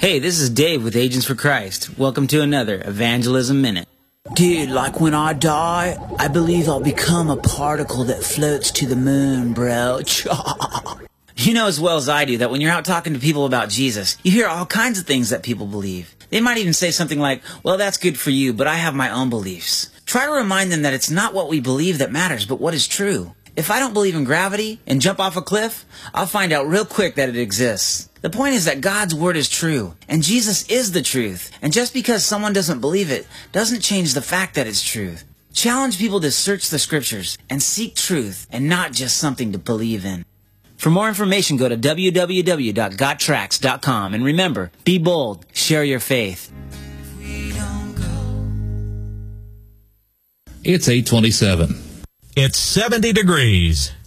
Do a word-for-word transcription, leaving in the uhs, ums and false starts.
Hey, this is Dave with Agents for Christ. Welcome to another Evangelism Minute. Dude, like when I die, I believe I'll become a particle that floats to the moon, bro. You know as well as I do that when you're out talking to people about Jesus, you hear all kinds of things that people believe. They might even say something like, well, that's good for you, but I have my own beliefs. Try to remind them that it's not what we believe that matters, but what is true. If I don't believe in gravity and jump off a cliff, I'll find out real quick that it exists. The point is that God's Word is true, and Jesus is the truth. And just because someone doesn't believe it, doesn't change the fact that it's truth. Challenge people to search the Scriptures and seek truth, and not just something to believe in. For more information, go to w w w dot got tracks dot com. And remember, be bold, share your faith. It's eight twenty-seven. It's seventy degrees.